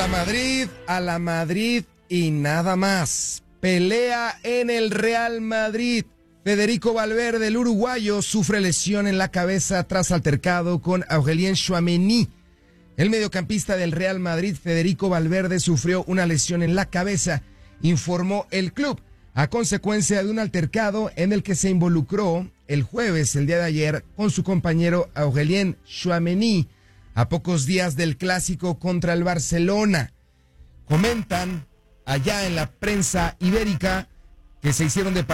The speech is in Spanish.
A la Madrid y nada más. Pelea en el Real Madrid. Federico Valverde, el uruguayo, sufre lesión en la cabeza tras altercado con Aurélien Tchouaméni. El mediocampista del Real Madrid, Federico Valverde, sufrió una lesión en la cabeza, informó el club, a consecuencia de un altercado en el que se involucró el jueves, el día de ayer, con su compañero Aurélien Tchouaméni, a pocos días del clásico contra el Barcelona. Comentan allá en la prensa ibérica que se hicieron de